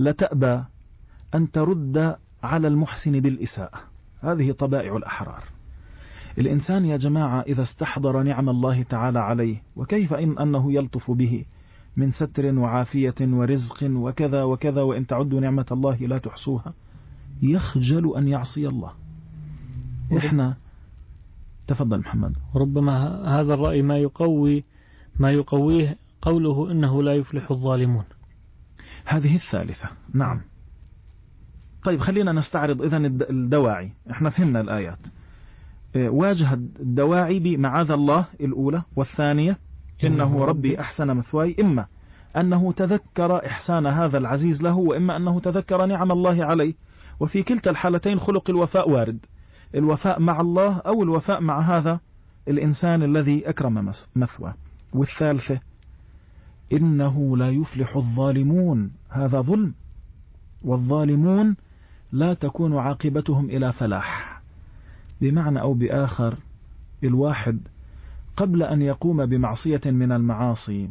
لتأبى أن ترد على المحسن بالإساءة. هذه طبائع الأحرار. الإنسان يا جماعة إذا استحضر نعم الله تعالى عليه، وكيف أنه يلطف به من ستر وعافية ورزق وكذا وكذا، وإن تعدوا نعمة الله لا تحصوها، يخجل أن يعصي الله. إحنا تفضل محمد. ربما هذا الرأي ما يقويه قوله إنه لا يفلح الظالمون. هذه الثالثة. نعم. طيب خلينا نستعرض إذن الدواعي. احنا فهمنا الآيات. واجه الدواعي بمعاذ الله الأولى، والثانية إنه ربي أحسن مثواي، إما أنه تذكر إحسان هذا العزيز له، وإما أنه تذكر نعم الله عليه. وفي كلتا الحالتين خلق الوفاء وارد، الوفاء مع الله أو الوفاء مع هذا الإنسان الذي أكرم مثواه. والثالثة إنه لا يفلح الظالمون، هذا ظلم، والظالمون لا تكون عاقبتهم إلى فلاح. بمعنى أو بآخر، الواحد قبل أن يقوم بمعصية من المعاصي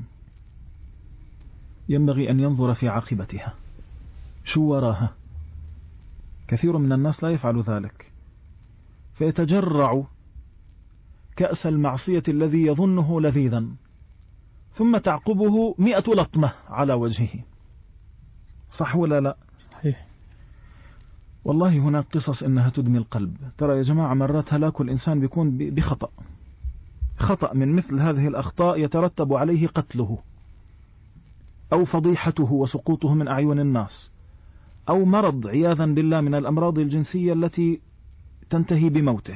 ينبغي أن ينظر في عاقبتها، شو وراها. كثير من الناس لا يفعل ذلك، فيتجرع كأس المعصية الذي يظنه لذيذا، ثم تعقبه 100 لطمة على وجهه. صح ولا لا؟ صحيح. والله هناك قصص إنها تدمي القلب. ترى يا جماعة مرات هلاك الإنسان بيكون خطأ من مثل هذه الأخطاء يترتب عليه قتله، أو فضيحته وسقوطه من أعين الناس، أو مرض عياذا بالله من الأمراض الجنسية التي تنتهي بموته،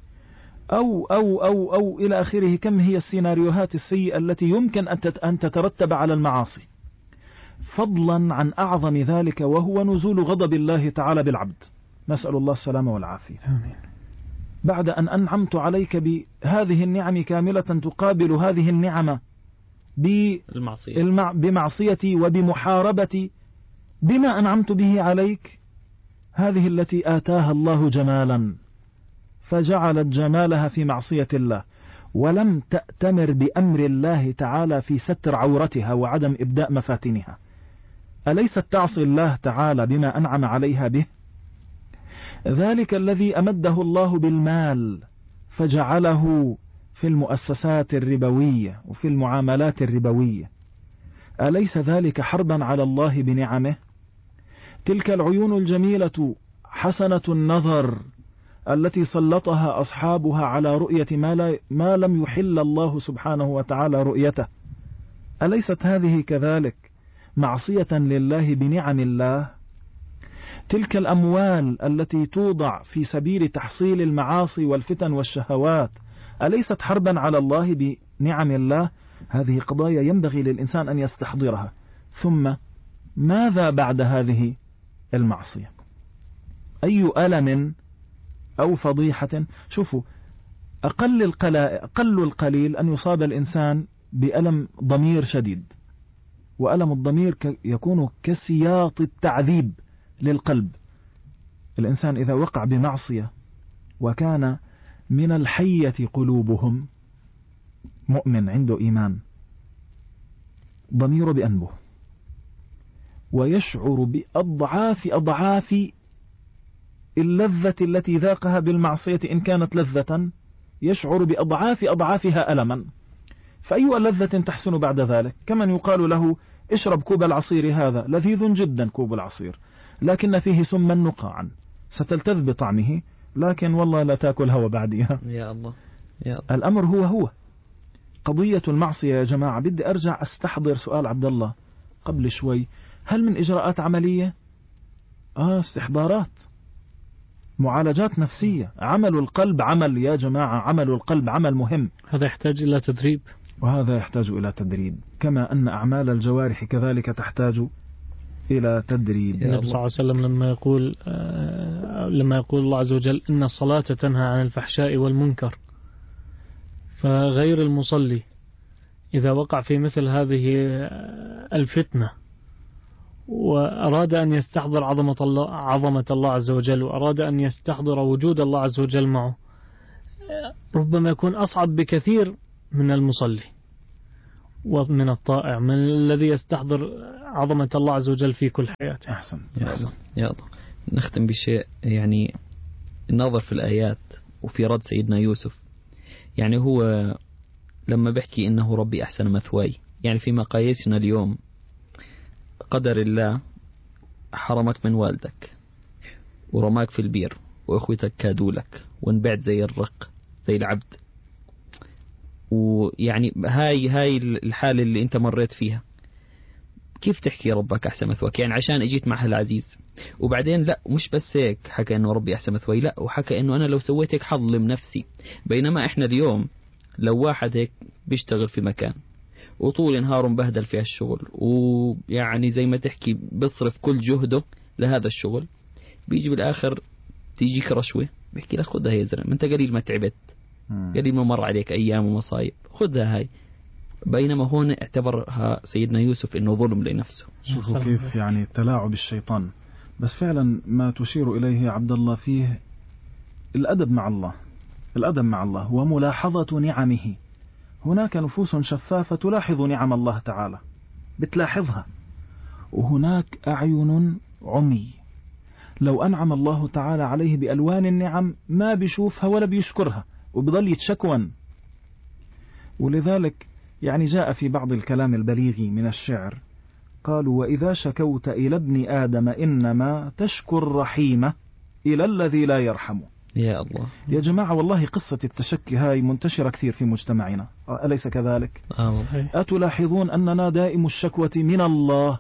أو إلى آخره. كم هي السيناريوهات السيئة التي يمكن أن تترتب على المعاصي، فضلا عن أعظم ذلك وهو نزول غضب الله تعالى بالعبد. نسأل الله السلامة والعافية. آمين. بعد أن أنعمت عليك بهذه النعم كاملة، تقابل هذه النعمة بمعصيتي وبمحاربتي بما أنعمت به عليك، هذه التي آتاها الله جمالا فجعلت جمالها في معصية الله، ولم تأتمر بأمر الله تعالى في ستر عورتها وعدم إبداء مفاتنها. أليست تعصي الله تعالى بما أنعم عليها به؟ ذلك الذي أمده الله بالمال فجعله في المؤسسات الربوية وفي المعاملات الربوية، أليس ذلك حربا على الله بنعمه؟ تلك العيون الجميلة حسنة النظر التي سلطها أصحابها على رؤية ما لم يحل الله سبحانه وتعالى رؤيته، أليست هذه كذلك معصية لله بنعم الله؟ تلك الأموال التي توضع في سبيل تحصيل المعاصي والفتن والشهوات، أليست حربا على الله بنعم الله؟ هذه قضايا ينبغي للإنسان أن يستحضرها. ثم ماذا بعد هذه المعصية؟ أي ألم أو فضيحة؟ شوفوا، أقل القليل أن يصاب الإنسان بألم ضمير شديد، وألم الضمير يكون كسياط التعذيب للقلب. الإنسان إذا وقع بمعصية وكان من الحية قلوبهم، مؤمن عنده إيمان، ضميره بأنبه، ويشعر بأضعاف اللذة التي ذاقها بالمعصية. إن كانت لذة يشعر بأضعافها ألما. فأي لذة تحسن بعد ذلك؟ كمن يقال له اشرب كوب العصير، هذا لذيذ جدا كوب العصير، لكن فيه سما نقاعا، ستلتذ بطعمه، لكن والله لا تأكل هوا بعدها. يا الله. الأمر هو قضية المعصية يا جماعة. بدي أرجع أستحضر سؤال عبد الله قبل شوي، هل من إجراءات عملية؟ استحضارات، معالجات نفسية. عمل القلب عمل يا جماعة، عمل القلب عمل مهم، هذا يحتاج إلى تدريب، وهذا يحتاج إلى تدريب، كما أن أعمال الجوارح كذلك تحتاج إلى تدريب. النبي صلى الله عليه وسلم لما يقول الله عز وجل إن الصلاة تنهى عن الفحشاء والمنكر، فغير المصلي إذا وقع في مثل هذه الفتنة وأراد أن يستحضر عظمة الله عز وجل، وأراد أن يستحضر وجود الله عز وجل معه، ربما يكون أصعب بكثير من المصلي. ومن الطائع، من الذي يستحضر عظمة الله عز وجل في كل حياته. أحسن. يا الله. نختم بشيء، يعني النظر في الآيات وفي رد سيدنا يوسف. يعني هو لما بحكي إنه ربي أحسن مثواي، يعني في مقاييسنا اليوم قدر الله حرمك من والدك ورماك في البير وأخوتك كادولك وانبعت زي الرق زي العبد، ويعني هاي الحالة اللي انت مريت فيها، كيف تحكي ربك أحسن مثواك؟ يعني عشان اجيت مع العزيز. وبعدين لا، مش بس هيك حكى انه ربي أحسن مثواي، لا، وحكى انه انا لو سويت هيك حظلم نفسي. بينما احنا اليوم لو واحد هيك بيشتغل في مكان وطول نهاره مبهدل في هالشغل، ويعني زي ما تحكي بيصرف كل جهده لهذا الشغل، بيجي بالآخر تيجيك رشوة بيحكي لك خدها يا زلمة، انت قليل ما تعبت، قليل ما مر عليك أيام ومصايب، خدها هاي. بينما هون اعتبرها سيدنا يوسف انه ظلم لنفسه. شوفوا كيف يعني تلاعب الشيطان. بس فعلا ما تشير إليه يا عبد الله فيه الأدب مع الله، الأدب مع الله وملاحظة نعمه. هناك نفوس شفافة تلاحظ نعم الله تعالى، بتلاحظها، وهناك أعين عمي لو أنعم الله تعالى عليه بألوان النعم ما بيشوفها ولا بيشكرها وبضل يتشكون. ولذلك يعني جاء في بعض الكلام البليغ من الشعر قالوا: وإذا شكوت إلى ابن آدم إنما تشكو الرحيمة إلى الذي لا يرحمه. يا الله يا جماعة، والله قصة التشكي هاي منتشرة كثير في مجتمعنا، أليس كذلك؟ أتلاحظون أننا دائم الشكوة من الله؟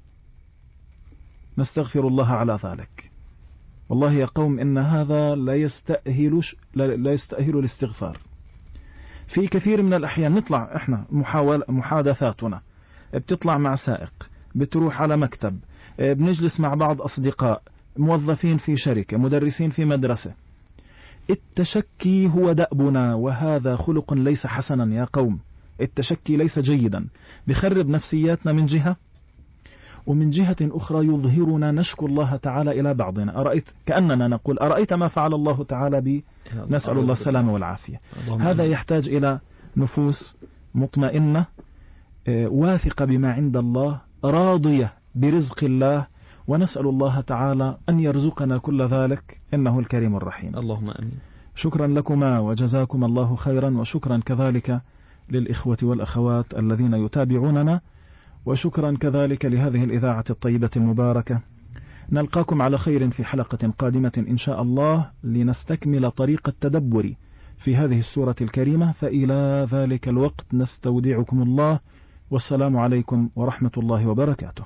نستغفر الله على ذلك. والله يا قوم إن هذا لا يستأهل الاستغفار. في كثير من الأحيان نطلع إحنا محادثاتنا بتطلع مع سائق، بتروح على مكتب، بنجلس مع بعض أصدقاء، موظفين في شركة، مدرسين في مدرسة. التشكي هو دأبنا، وهذا خلق ليس حسنا يا قوم. التشكي ليس جيدا، بخرب نفسياتنا من جهة، ومن جهة أخرى يظهرنا نشكو الله تعالى إلى بعضنا. أرأيت كأننا نقول أرأيت ما فعل الله تعالى بي، نسأل الله السلامة والعافية. هذا يحتاج إلى نفوس مطمئنة واثقة بما عند الله، راضية برزق الله، ونسأل الله تعالى أن يرزقنا كل ذلك إنه الكريم الرحيم. اللهم آمين. شكرا لكما وجزاكم الله خيرا، وشكرا كذلك للإخوة والأخوات الذين يتابعوننا، وشكرا كذلك لهذه الإذاعة الطيبة المباركة. نلقاكم على خير في حلقة قادمة إن شاء الله لنستكمل طريق التدبر في هذه السورة الكريمة. فإلى ذلك الوقت نستودعكم الله، والسلام عليكم ورحمة الله وبركاته.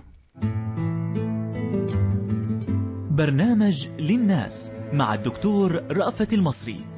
برنامج للناس مع الدكتور رأفت المصري.